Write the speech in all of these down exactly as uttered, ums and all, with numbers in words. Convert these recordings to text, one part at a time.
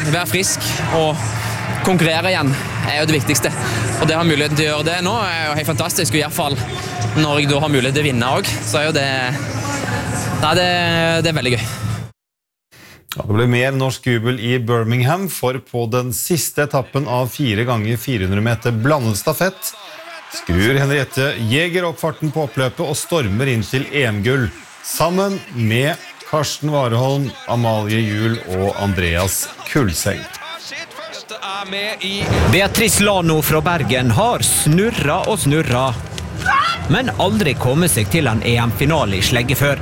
være frisk og konkurrere igjen er jo det viktigste. Og det å ha muligheten til å gjøre det nå er jo helt fantastisk, og i hvert fall når jeg da har mulighet til å vinne også, så er jo det, nei, det, det er veldig gøy. Ja, det ble mer norsk jubel i Birmingham, for på den siste etappen av fire ganger fire hundre meter blandet stafett skrur Henriette Jæger opp farten på oppløpet og stormer inn til E M-gull, sammen med Karsten Warholm, Amalie Juel og Andreas Kulseng. Beatrice Lano fra Bergen har snurra og snurra, men aldri kommet seg til en E M-finale i slegge før.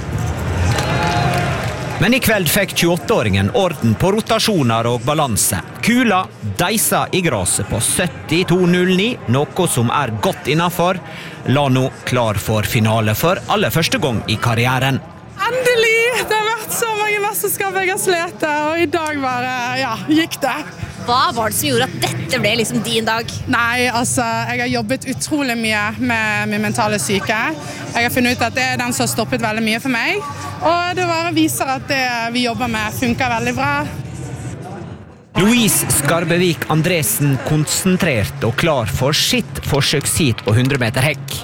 Men i kveld fikk tjueåtte-åringen orden på rotasjoner og balanse. Kula deisa i graset på syttito null ni, noe som er godt innenfor. Lano klar for finale for aller første gang i karrieren. Endelig! Det har vært så mange mesterskap jeg har slet, og i dag bare, ja, gikk det. Hva var det som gjorde at dette ble liksom din dag? Nei, altså, jeg har jobbet utrolig mye med min mentale syke. Jeg har funnet ut at det er den som har stoppet veldig mye for meg, og det bare viser at det vi jobber med funker veldig bra. Louise Skarbevik Andresen konsentrert og klar for sitt forsøkshit på hundre meter hekk.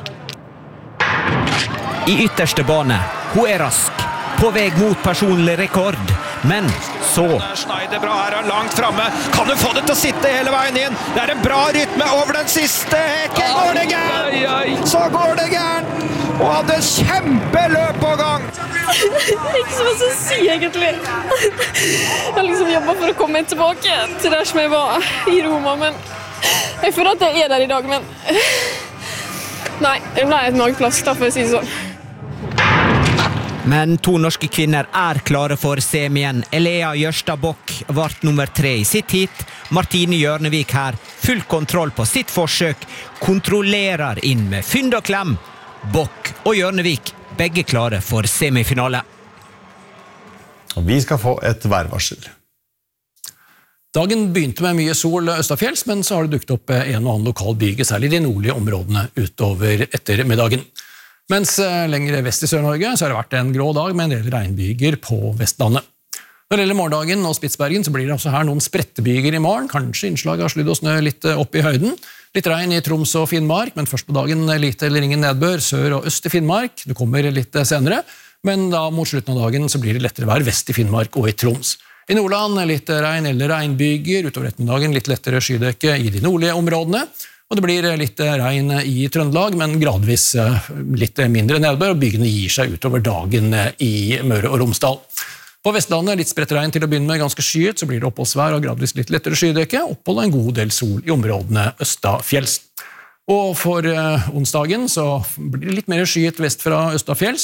I ytterste bane, hun er rask, på vei mot personlig rekord, men så Schneider bra her, er langt fremme. Kan du få det til å sitte hele veien inn? Det er en bra rytme over den siste hekken. Går det gærent? Så går det gærent. Og hadde en kjempeløp på gang. Ikke så hva skal jeg si, egentlig. Jeg har liksom jobbet for å komme tilbake til der som jeg var i Roma, men jeg føler at jeg er der i dag, men nei, det ble et mageplask, da, for å si det sånn. Men to norske kvinner er klare for semien. Elea Jørstad Bock vart nummer tre i sitt hit. Martine Hjørnevik her, full kontroll på sitt forsøk, kontrollerer inn med fynd og klem. Bock og Hjørnevik, begge klare for semifinale. Og vi skal få et værvarsel. Dagen begynte med mye sol østafjells, men så har det dukket opp en og annen lokal byge, særlig i de nordlige områdene utover ettermiddagen. Mens lengre vest i Sør-Norge så har det vært en grå dag med en del regnbyger på Vestlandet. Når det gjelder morgendagen og Spitsbergen så blir det også her noen sprettebyger i morgen, kanskje innslag av sludd og snø litt opp i høyden. Litt regn i Troms og Finnmark, men først på dagen lite eller ingen nedbør sør og øst i Finnmark. Det kommer litt senere, men da mot slutten av dagen så blir det lettere vær vest i Finnmark og i Troms. I Nordland litt regn eller regnbyger, utover ettermiddagen litt lettere skydekke i de nordlige områdene. Og det blir litt regn i Trøndelag, men gradvis litt mindre nedbør, og bygene gir seg utover dagen i Møre og Romsdal. På Vestlandet litt spredt regn til å begynne med, ganske skyet, så blir det oppholdsvær og gradvis litt lettere skydekke, opphold en god del sol i områdene østafjells. Og for onsdagen så blir det litt mer skyet vest fra østafjells,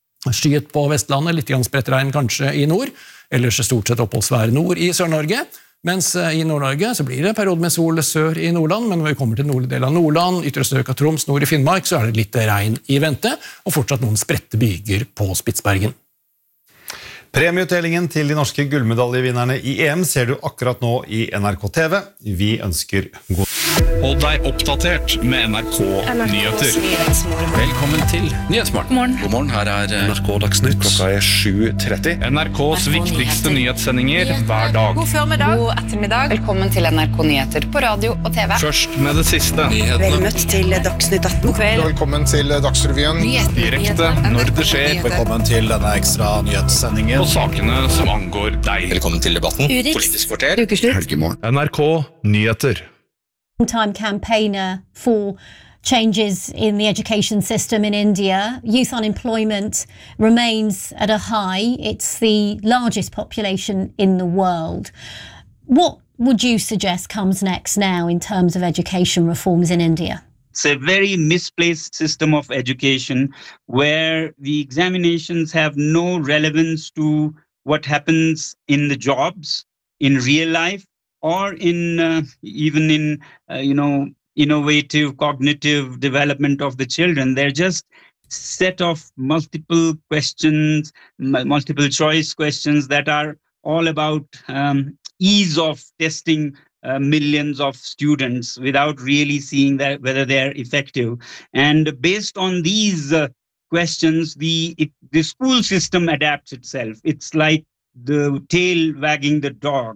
skyet på Vestlandet, litt spredt regn kanskje i nord, ellers stort sett oppholdsvær nord i Sør-Norge. Mens i Nord-Norge så blir det en periode med sol sør i Nordland, men når vi kommer til nordlig del av Nordland, ytre strøk av Troms, nord i Finnmark, så er det litt regn i vente, og fortsatt noen spredte byger på Spitsbergen. Premieutdelingen til de norske gullmedaljevinnerne i E M ser du akkurat nå i N R K T V. Vi ønsker god... Hold deg oppdatert med N R K Nyheter. Velkommen til Nyhetsmorgen. God morgen. God morgen, her er N R K Dagsnytt. Klokka er sju tretti. N R K's viktigste nyhetssendinger hver dag. God formiddag. God ettermiddag. Velkommen til N R K Nyheter på radio og T V. Først med det siste. Vel møtt til Dagsnytt atten. God kveld. Velkommen til Dagsrevyen. Direkte når det skjer. Velkommen til denne ekstra nyhetssendingen. Og sakene som angår deg. Velkommen til debatten. Politisk kvarter. Helgemorgen. N R K Nyheter. Time campaigner for changes in the education system in India. Youth unemployment remains at a high. It's the largest population in the world. What would you suggest comes next now in terms of education reforms in India? It's a very misplaced system of education where the examinations have no relevance to what happens in the jobs, in real life, or in uh, even in uh, you know innovative cognitive development of the children. They're just set of multiple questions, multiple choice questions that are all about um, ease of testing uh, millions of students without really seeing that whether they're effective. And based on these uh, questions, the it, the school system adapts itself. It's like the tail wagging the dog.